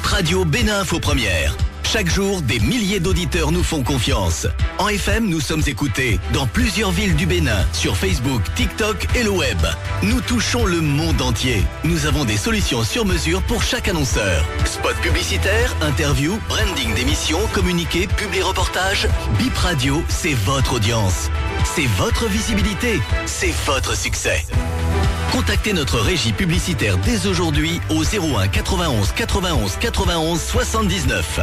Bip Radio Bénin Info Première. Chaque jour, des milliers d'auditeurs nous font confiance. En FM, nous sommes écoutés dans plusieurs villes du Bénin, sur Facebook, TikTok et le web. Nous touchons le monde entier. Nous avons des solutions sur mesure pour chaque annonceur. Spot publicitaire, interview, branding d'émissions, communiqué, publi-reportage. Bip Radio, c'est votre audience. C'est votre visibilité. C'est votre succès. Contactez notre régie publicitaire dès aujourd'hui au 01 91 91 91 79.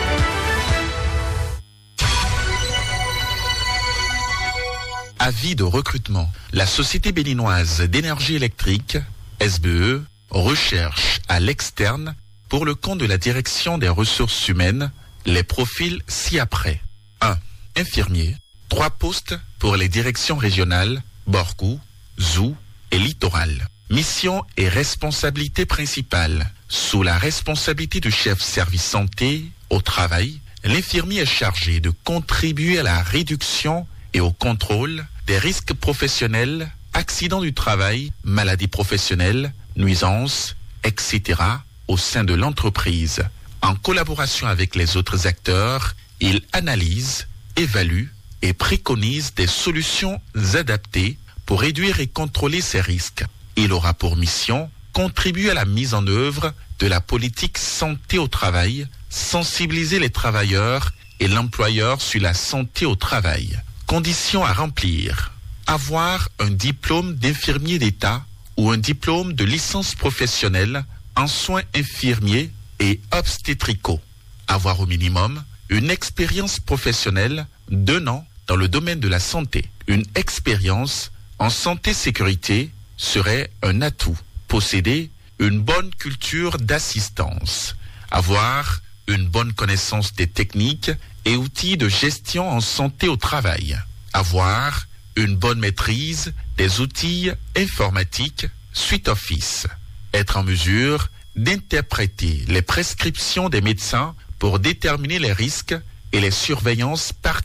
Avis de recrutement. La Société béninoise d'énergie électrique, SBE, recherche à l'externe, pour le compte de la direction des ressources humaines, les profils ci-après. 1. Infirmier. 3 postes pour les directions régionales, Borgou, Zou et Littoral. Mission et responsabilité principale. Sous la responsabilité du chef service santé au travail, l'infirmier est chargé de contribuer à la réduction et au contrôle des risques professionnels, accidents du travail, maladies professionnelles, nuisances, etc. au sein de l'entreprise. En collaboration avec les autres acteurs, il analyse, évalue et préconise des solutions adaptées pour réduire et contrôler ces risques. Il aura pour mission contribuer à la mise en œuvre de la politique santé au travail, sensibiliser les travailleurs et l'employeur sur la santé au travail. Conditions à remplir. Avoir un diplôme d'infirmier d'État ou un diplôme de licence professionnelle en soins infirmiers et obstétricaux. Avoir au minimum une expérience professionnelle d'1 an dans le domaine de la santé. Une expérience en santé-sécurité serait un atout. Posséder une bonne culture d'assistance. Avoir une bonne connaissance des techniques et outils de gestion en santé au travail. Avoir une bonne maîtrise des outils informatiques suite Office. Être en mesure d'interpréter les prescriptions des médecins pour déterminer les risques et les surveillances particulières